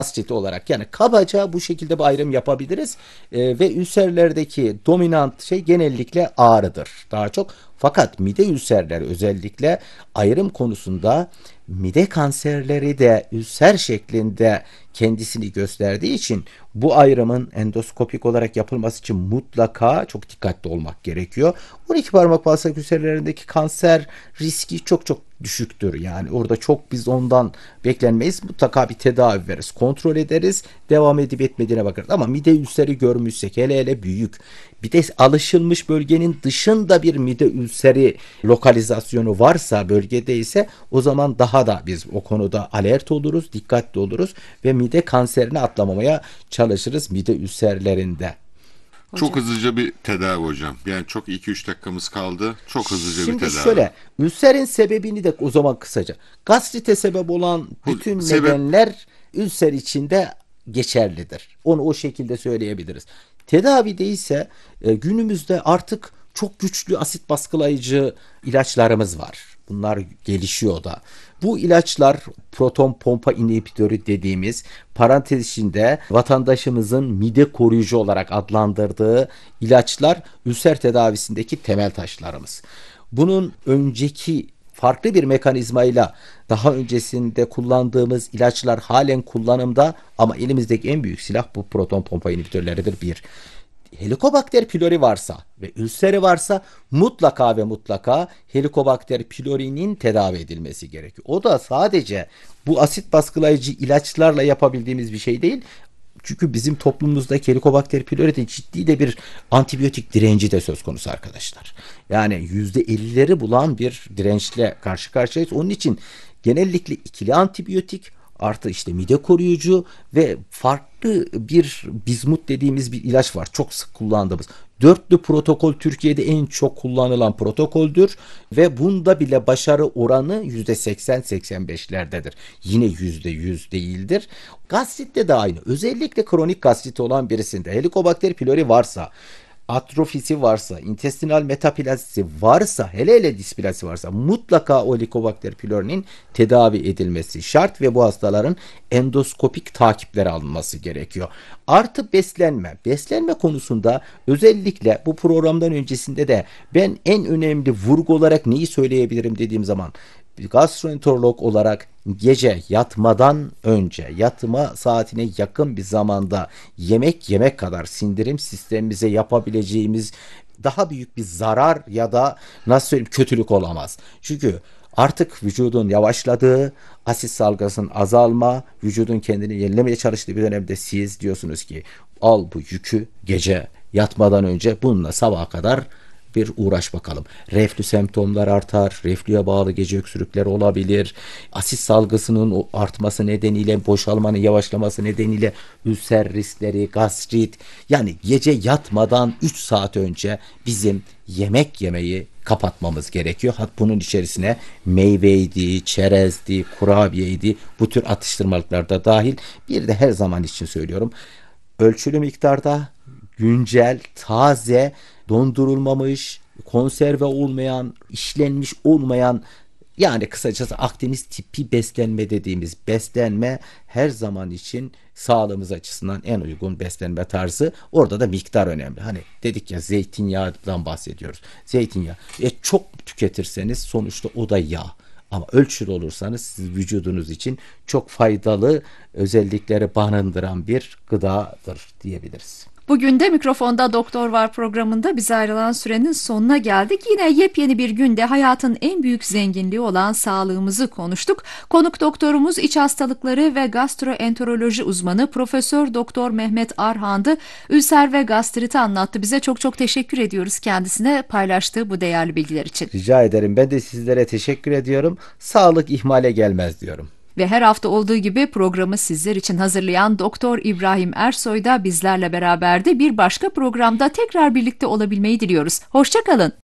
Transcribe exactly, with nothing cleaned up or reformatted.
gastrit olarak, yani kabaca bu şekilde bir ayrım yapabiliriz. Ee, ve ülserlerdeki dominant şey genellikle ağrıdır daha çok. Fakat mide ülserleri özellikle ayrım konusunda, mide kanserleri de ülser şeklinde kendisini gösterdiği için bu ayrımın endoskopik olarak yapılması için mutlaka çok dikkatli olmak gerekiyor. on iki parmak bağırsak ülserlerindeki kanser riski çok çok düşüktür. Yani orada çok biz ondan beklenmeyiz. Mutlaka bir tedavi veririz. Kontrol ederiz. Devam edip etmediğine bakarız. Ama mide ülseri görmüşsek, hele hele büyük, bir de alışılmış bölgenin dışında bir mide ülseri lokalizasyonu varsa, bölgede ise, o zaman daha da biz o konuda alert oluruz, dikkatli oluruz ve mide kanserini atlamamaya çalışırız mide ülserlerinde. Çok Hocam. hızlıca bir tedavi hocam. Yani çok iki üç dakikamız kaldı. Çok hızlıca bir Şimdi tedavi. şöyle, ülserin sebebini de o zaman kısaca. Gastrite sebep olan bütün sebep- nedenler ülser içinde geçerlidir. Onu o şekilde söyleyebiliriz. Tedavide ise e, günümüzde artık çok güçlü asit baskılayıcı ilaçlarımız var. Bunlar gelişiyor da. Bu ilaçlar proton pompa inhibitörü dediğimiz, parantez içinde vatandaşımızın mide koruyucu olarak adlandırdığı ilaçlar ülser tedavisindeki temel taşlarımız. Bunun önceki farklı bir mekanizmayla daha öncesinde kullandığımız ilaçlar halen kullanımda, ama elimizdeki en büyük silah bu proton pompa inhibitörleridir. Bir. Helicobacter pylori varsa ve ülseri varsa mutlaka ve mutlaka Helicobacter pylori'nin tedavi edilmesi gerekiyor. O da sadece bu asit baskılayıcı ilaçlarla yapabildiğimiz bir şey değil. Çünkü bizim toplumumuzdaki Helicobacter pylori'de ciddi de bir antibiyotik direnci de söz konusu arkadaşlar. Yani yüzde ellileri bulan bir dirençle karşı karşıyayız. Onun için genellikle ikili antibiyotik artı işte mide koruyucu ve farklı bir bizmut dediğimiz bir ilaç var. Çok sık kullandığımız. Dörtlü protokol Türkiye'de en çok kullanılan protokoldür ve bunda bile başarı oranı yüzde seksen seksen beşlerdedir. Yine yüzde yüz değildir. Gastritte de aynı. Özellikle kronik gastriti olan birisinde Helicobacter pylori varsa, atrofisi varsa, intestinal metaplazisi varsa, hele hele displasi varsa, mutlaka o Helicobacter pylori'nin tedavi edilmesi şart ve bu hastaların endoskopik takipleri alınması gerekiyor. Artı beslenme. Beslenme konusunda özellikle bu programdan öncesinde de ben en önemli vurgu olarak neyi söyleyebilirim dediğim zaman, bir gastroenterolog olarak gece yatmadan önce, yatma saatine yakın bir zamanda yemek yemek kadar sindirim sistemimize yapabileceğimiz daha büyük bir zarar ya da nasıl söyleyeyim kötülük olamaz. Çünkü artık vücudun yavaşladığı, asit salgısının azalma, vücudun kendini yenilemeye çalıştığı bir dönemde siz diyorsunuz ki al bu yükü gece yatmadan önce, bununla sabaha kadar bir uğraş bakalım. Reflü semptomlar artar, reflüye bağlı gece öksürükleri olabilir, asit salgısının artması nedeniyle, boşalmanın yavaşlaması nedeniyle ülser riskleri, gastrit. Yani gece yatmadan üç saat önce bizim yemek yemeyi kapatmamız gerekiyor. Hatta bunun içerisine meyveydi, çerezdi, kurabiyeydi, bu tür atıştırmalıklar da dahil. Bir de her zaman için söylüyorum, ölçülü miktarda güncel, taze, dondurulmamış, konserve olmayan, işlenmiş olmayan, yani kısacası Akdeniz tipi beslenme dediğimiz beslenme her zaman için sağlığımız açısından en uygun beslenme tarzı. Orada da miktar önemli. Hani dedik ya, zeytinyağından bahsediyoruz. Zeytinyağı. E, çok tüketirseniz sonuçta o da yağ. Ama ölçülü olursanız siz vücudunuz için çok faydalı özellikleri barındıran bir gıdadır diyebiliriz. Bugün de Mikrofonda Doktor Var programında bize ayrılan sürenin sonuna geldik. Yine yepyeni bir günde hayatın en büyük zenginliği olan sağlığımızı konuştuk. Konuk doktorumuz iç hastalıkları ve gastroenteroloji uzmanı Profesör Doktor Mehmet Arhan'dı. Ülser ve gastriti anlattı bize. Çok çok teşekkür ediyoruz kendisine paylaştığı bu değerli bilgiler için. Rica ederim. Ben de sizlere teşekkür ediyorum. Sağlık ihmale gelmez diyorum. Ve her hafta olduğu gibi programı sizler için hazırlayan Doktor İbrahim Ersoy da bizlerle beraberdi. Bir başka programda tekrar birlikte olabilmeyi diliyoruz. Hoşça kalın.